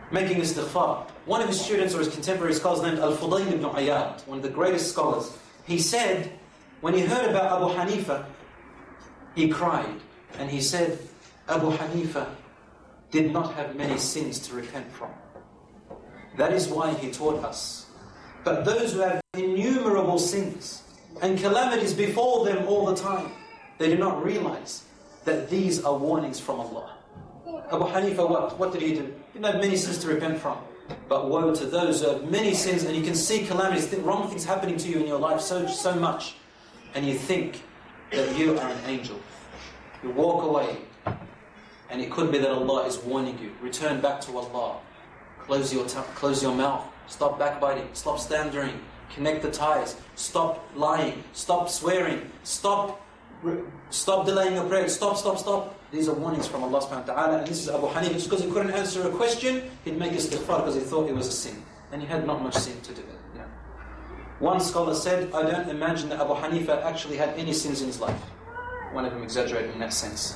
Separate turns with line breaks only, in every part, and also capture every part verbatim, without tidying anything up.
making istighfar. One of his students or his contemporary scholars named Al-Fudayl ibn Iyad, one of the greatest scholars, he said, when he heard about Abu Hanifa, he cried. And he said, Abu Hanifa did not have many sins to repent from. That is why he taught us. But those who have innumerable sins and calamities befall them all the time, they do not realize that these are warnings from Allah. Abu Hanifa, what? What did he do? He didn't have many sins to repent from. But woe to those who have many sins, and you can see calamities, think wrong things happening to you in your life so, so much, and you think that you are an angel. You walk away, and it could be that Allah is warning you. Return back to Allah. Close your t- close your mouth. Stop backbiting. Stop slandering. Connect the ties. Stop lying. Stop swearing. Stop stop delaying your prayer. Stop, stop, stop. These are warnings from Allah subhanahu wa ta'ala. And this is Abu Hanifa. Just because he couldn't answer a question, he'd make istighfar because he thought it was a sin. And he had not much sin to do it. You know. One scholar said, I don't imagine that Abu Hanifa actually had any sins in his life. One of them exaggerated in that sense.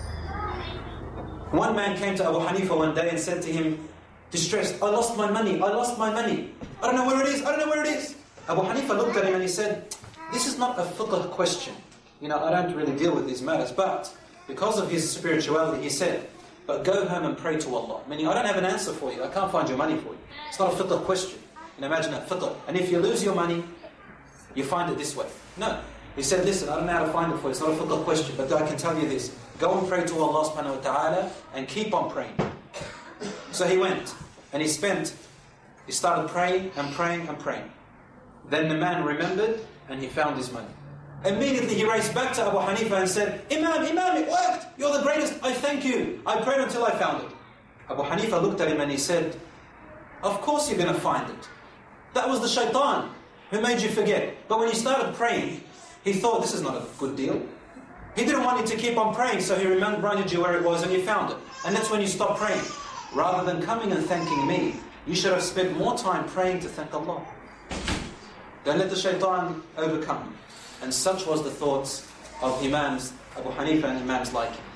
One man came to Abu Hanifa one day and said to him, distressed, I lost my money, I lost my money. I don't know where it is, I don't know where it is. Abu Hanifa looked at him and he said, this is not a fiqh question. You know, I don't really deal with these matters, but because of his spirituality, he said, but go home and pray to Allah. Meaning, I don't have an answer for you, I can't find your money for you. It's not a fiqh question. And imagine that fiqh. And if you lose your money, you find it this way. No. He said, listen, I don't know how to find it for you. It's not a fiqh question, but I can tell you this. Go and pray to Allah subhanahu wa ta'ala and keep on praying. So he went and he spent, he started praying and praying and praying. Then the man remembered and he found his money. Immediately he raced back to Abu Hanifa and said, Imam, Imam, it worked. You're the greatest. I thank you. I prayed until I found it. Abu Hanifa looked at him and he said, of course you're going to find it. That was the shaitan who made you forget. But when you started praying, he thought, this is not a good deal. He didn't want you to keep on praying, so he reminded you where it was and you found it. And that's when you stopped praying. Rather than coming and thanking me, you should have spent more time praying to thank Allah. Don't let the shaitan overcome you. And such was the thoughts of Imams, Abu Hanifa and Imams like him.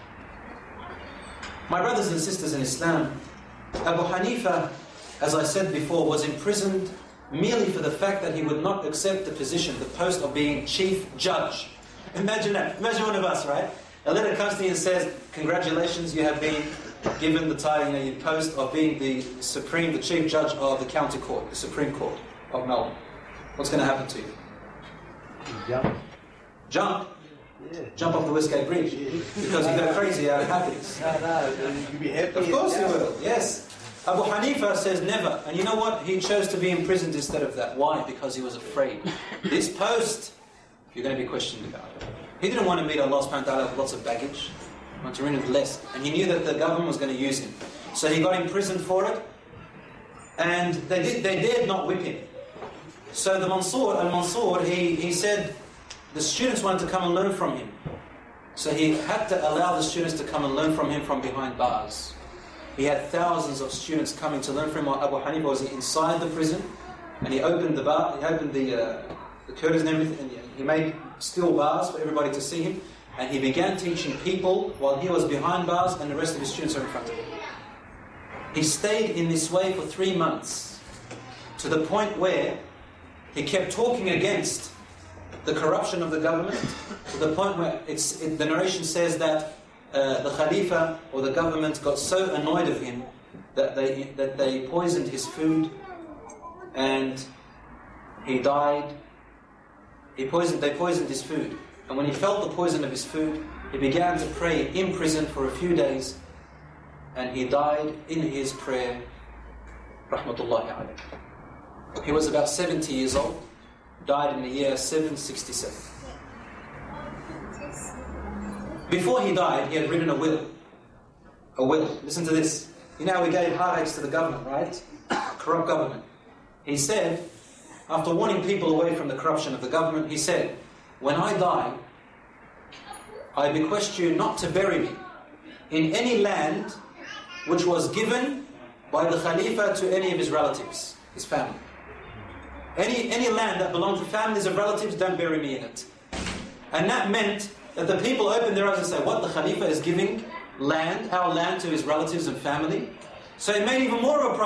My brothers and sisters in Islam, Abu Hanifa, as I said before, was imprisoned merely for the fact that he would not accept the position, the post of being chief judge. Imagine that. Imagine one of us, right? A letter comes to you and says, congratulations, you have been given the title, you know, your post of being the supreme, the chief judge of the county court, the Supreme Court of Melbourne. What's going to happen to you?
Jump.
Jump?
Yeah.
Jump off the Westgate Bridge?
Yeah.
Because you go crazy out of happiness.
No, no, you'll be happy.
Of course you will, yes. Abu Hanifa says never. And you know what? He chose to be imprisoned instead of that. Why? Because he was afraid. This post, you're going to be questioned about it. He didn't want to meet Allah subhanahu wa ta'ala with lots of baggage. He wanted to reign with less. And he knew that the government was going to use him. So he got imprisoned for it. And they did. They dared not whip him. So the Mansour, Al-Mansour, he, he said the students wanted to come and learn from him. So he had to allow the students to come and learn from him from behind bars. He had thousands of students coming to learn from him while Abu Hanifa was inside the prison. And he opened the bar, he opened the, uh, the curtains and everything. And he made steel bars for everybody to see him. And he began teaching people while he was behind bars and the rest of his students were in front of him. He stayed in this way for three months. To the point where he kept talking against the corruption of the government, to the point where it's, it, the narration says that uh, the Khalifa or the government got so annoyed of him that they that they poisoned his food, and he died. He poisoned. They poisoned his food, and when he felt the poison of his food, he began to pray in prison for a few days, and he died in his prayer. Rahmatullahi alayhi. He was about seventy years old, died in the year seven sixty-seven. Before he died, he had written a will. A will. Listen to this. You know, we gave heartaches to the government, right? Corrupt government. He said, after warning people away from the corruption of the government, he said, when I die, I bequest you not to bury me in any land which was given by the Khalifa to any of his relatives, his family. Any, any land that belonged to families of relatives, don't bury me in it. And that meant that the people opened their eyes and said, what, the Khalifa is giving land, our land, to his relatives and family? So it made even more of a problem.